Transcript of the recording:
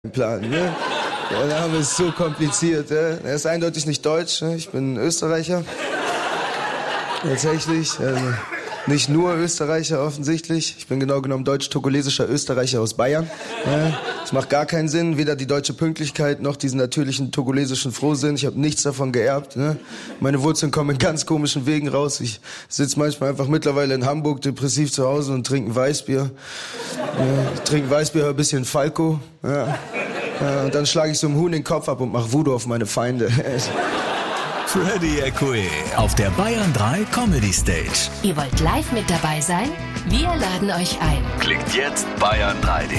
Plan, ne? Der Name ist so kompliziert, ne? Er ist eindeutig nicht deutsch, ne? Ich bin Österreicher. Tatsächlich. Nicht nur Österreicher offensichtlich. Ich bin genau genommen deutsch-togolesischer Österreicher aus Bayern. Ja, das macht gar keinen Sinn. Weder die deutsche Pünktlichkeit noch diesen natürlichen togolesischen Frohsinn. Ich habe nichts davon geerbt. Ne? Meine Wurzeln kommen in ganz komischen Wegen raus. Ich sitze manchmal einfach mittlerweile in Hamburg depressiv zu Hause und trinke ein Weißbier. Ja, ich trinke Weißbier, höre ein bisschen Falco. Ja. Ja, und dann schlage ich so einem Huhn den Kopf ab und mache Voodoo auf meine Feinde. Freddie Ecoué auf der Bayern 3 Comedy Stage. Ihr wollt live mit dabei sein? Wir laden euch ein. Klickt jetzt bayern3.de.